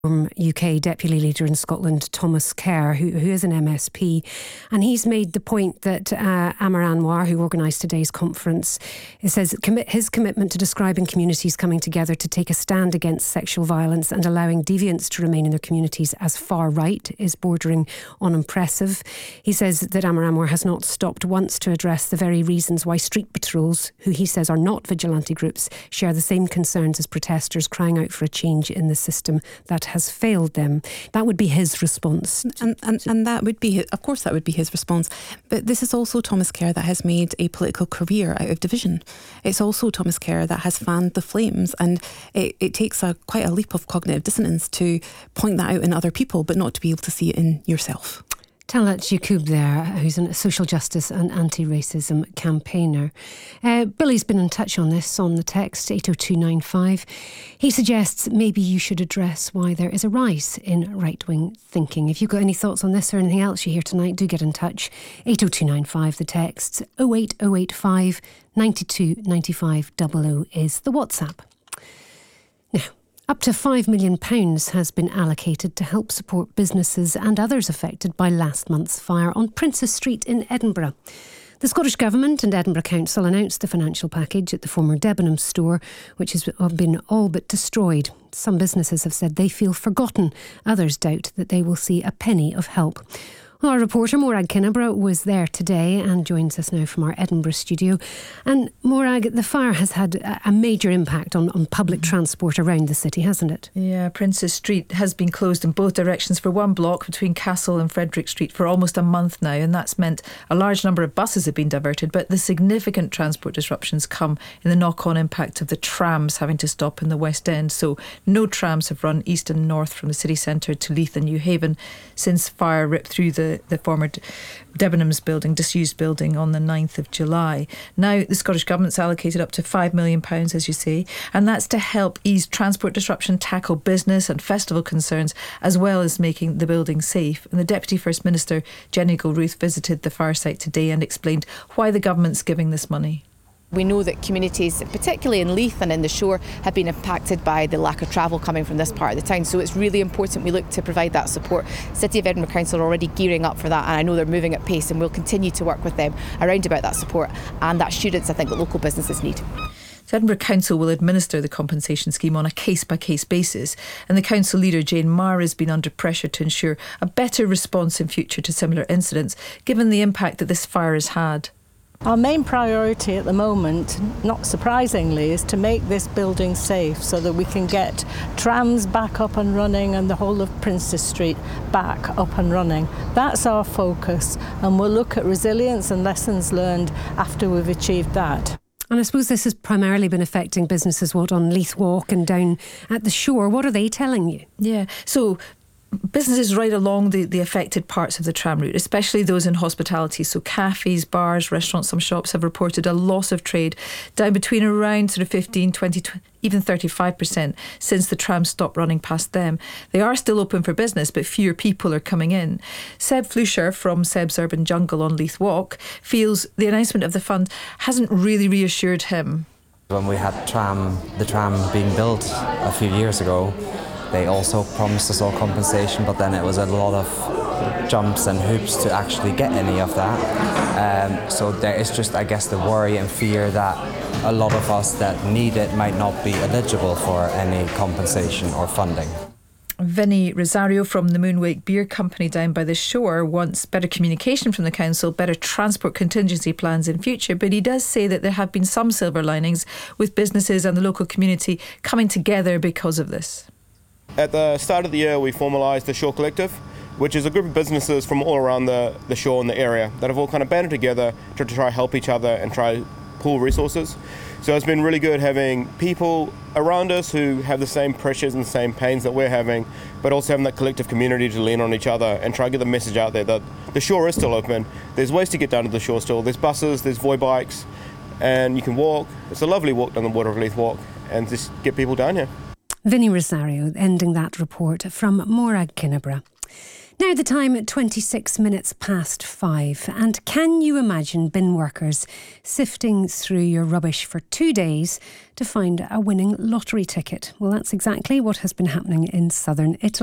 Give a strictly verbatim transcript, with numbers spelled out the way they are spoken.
U K Deputy Leader in Scotland, Thomas Kerr, who, who is an M S P, and he's made the point that uh, Amar Anwar, who organised today's conference, it says commit his commitment to describing communities coming together to take a stand against sexual violence and allowing deviants to remain in their communities as far right is bordering on impressive. He says that Amar Anwar has not stopped once to address the very reasons why street patrols, who he says are not vigilante groups, share the same concerns as protesters crying out for a change in the system that has failed them. That would be his response. And, and, and that would be, of course, that would be his response. But this is also Thomas Kerr that has made a political career out of division. It's also Thomas Kerr that has fanned the flames, and it, it takes a quite a leap of cognitive dissonance to point that out in other people, but not to be able to see it in yourself. Talat Yaqub there, who's a social justice and anti-racism campaigner. Uh, Billy's been in touch on this on the text eight oh two nine five. He suggests maybe you should address why there is a rise in right-wing thinking. If you've got any thoughts on this or anything else you hear tonight, do get in touch. eight oh two nine five, the text. oh eight oh eight five, nine two nine five double oh is the WhatsApp. Now, up to five million pounds has been allocated to help support businesses and others affected by last month's fire on Princes Street in Edinburgh. The Scottish Government and Edinburgh Council announced the financial package at the former Debenhams store, which has been all but destroyed. Some businesses have said they feel forgotten. Others doubt that they will see a penny of help. Well, our reporter Morag Kinneborough was there today and joins us now from our Edinburgh studio. And Morag, the fire has had a major impact on, on public transport around the city, hasn't it? Yeah, Princes Street has been closed in both directions for one block between Castle and Frederick Street for almost a month now, and that's meant a large number of buses have been diverted, but the significant transport disruptions come in the knock-on impact of the trams having to stop in the West End. So no trams have run east and north from the city centre to Leith and New Haven since fire ripped through the the former Debenhams building, disused building, on the ninth of July. Now, the Scottish Government's allocated up to five million pounds, as you say, and that's to help ease transport disruption, tackle business and festival concerns, as well as making the building safe. And the Deputy First Minister, Jenny Gilruth, visited the fire site today and explained why the government's giving this money. We know that communities, particularly in Leith and in the Shore, have been impacted by the lack of travel coming from this part of the town. So it's really important we look to provide that support. City of Edinburgh Council are already gearing up for that, and I know they're moving at pace, and we'll continue to work with them around about that support and that assurance I think that local businesses need. So Edinburgh Council will administer the compensation scheme on a case-by-case basis, and the council leader Jane Marr has been under pressure to ensure a better response in future to similar incidents, given the impact that this fire has had. Our main priority at the moment, not surprisingly, is to make this building safe so that we can get trams back up and running and the whole of Princes Street back up and running. That's our focus, and we'll look at resilience and lessons learned after we've achieved that. And I suppose this has primarily been affecting businesses, what, on Leith Walk and down at the Shore. What are they telling you? Yeah, so businesses right along the, the affected parts of the tram route, especially those in hospitality. So cafes, bars, restaurants, some shops have reported a loss of trade down between around sort of fifteen, twenty, even thirty-five percent since the tram stopped running past them. They are still open for business, but fewer people are coming in. Seb Flusher from Seb's Urban Jungle on Leith Walk feels the announcement of the fund hasn't really reassured him. When we had tram, the tram being built a few years ago, they also promised us all compensation, but then it was a lot of jumps and hoops to actually get any of that. Um, so there is just, I guess, the worry and fear that a lot of us that need it might not be eligible for any compensation or funding. Vinny Rosario from the Moonwake Beer Company down by the Shore wants better communication from the council, better transport contingency plans in future, but he does say that there have been some silver linings with businesses and the local community coming together because of this. At the start of the year, we formalised the Shore Collective, which is a group of businesses from all around the, the shore and the area that have all kind of banded together to, to try to help each other and try pool resources. So it's been really good having people around us who have the same pressures and the same pains that we're having, but also having that collective community to lean on each other and try to get the message out there that the shore is still open. There's ways to get down to the shore still. There's buses, there's Voi bikes, and you can walk. It's a lovely walk down the Water of Leith Walk, and just get people down here. Vinny Rosario ending that report from Morag Kinneborough. Now the time at twenty-six minutes past five. And can you imagine bin workers sifting through your rubbish for two days to find a winning lottery ticket? Well, that's exactly what has been happening in southern Italy.